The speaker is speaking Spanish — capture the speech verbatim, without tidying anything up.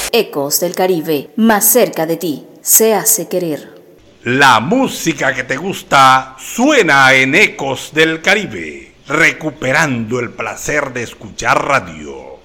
Ecos del Caribe, más cerca de ti, se hace querer. La música que te gusta suena en Ecos del Caribe, recuperando el placer de escuchar radio.